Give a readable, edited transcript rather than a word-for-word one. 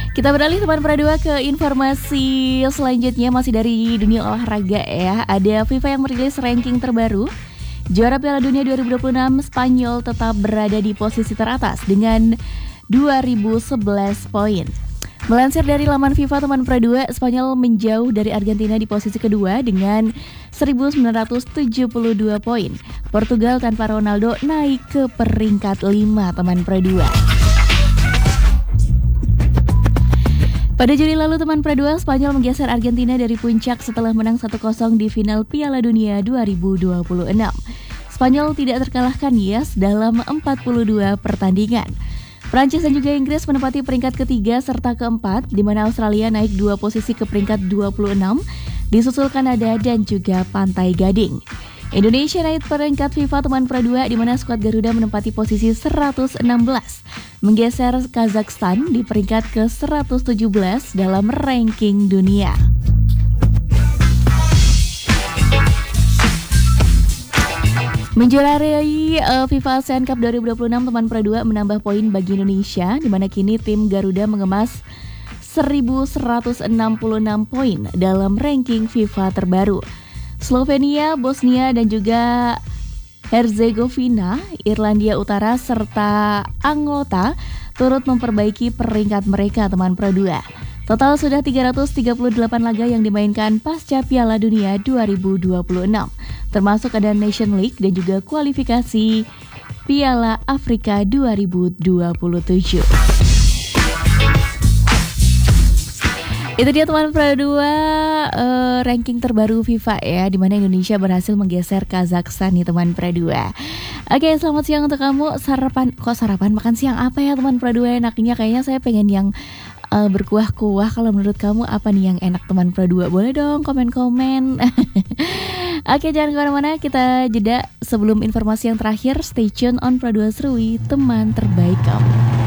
Kita beralih teman Pradua ke informasi selanjutnya, masih dari dunia olahraga ya. Ada FIFA yang merilis ranking terbaru. Juara Piala Dunia 2026 Spanyol tetap berada di posisi teratas dengan 2011 poin. Melansir dari laman FIFA teman Pradua, Spanyol menjauh dari Argentina di posisi kedua dengan 1972 poin. Portugal tanpa Ronaldo naik ke peringkat 5 teman Pradua. Pada Juli lalu teman Pradua, Spanyol menggeser Argentina dari puncak setelah menang 1-0 di final Piala Dunia 2026. Spanyol tidak terkalahkan Yes dalam 42 pertandingan. Prancis dan juga Inggris menempati peringkat ketiga serta keempat, di mana Australia naik 2 posisi ke peringkat 26, disusul Kanada dan juga Pantai Gading. Indonesia naik peringkat FIFA teman Pradua, di mana skuad Garuda menempati posisi 116, menggeser Kazakhstan di peringkat ke-117 dalam ranking dunia. Menjuarai FIFA ASEAN Cup 2026 teman Pradua menambah poin bagi Indonesia, di mana kini tim Garuda mengemas 1.166 poin dalam ranking FIFA terbaru. Slovenia, Bosnia dan juga Herzegovina, Irlandia Utara serta Anggota turut memperbaiki peringkat mereka teman Pradua. Total sudah 338 laga yang dimainkan pasca Piala Dunia 2026, termasuk ada Nation League dan juga kualifikasi Piala Afrika 2027. Itu dia teman Pradua, ranking terbaru FIFA ya, di mana Indonesia berhasil menggeser Kazakhstan nih teman Pradua. Oke, selamat siang untuk kamu. Sarapan makan siang apa ya teman Pradua enaknya? Kayaknya saya pengen yang berkuah-kuah. Kalau menurut kamu apa nih yang enak teman Pradua? Boleh dong komen-komen. Oke, jangan kemana-mana, kita jeda sebelum informasi yang terakhir. Stay tune on Pradua Serui, teman terbaik kamu.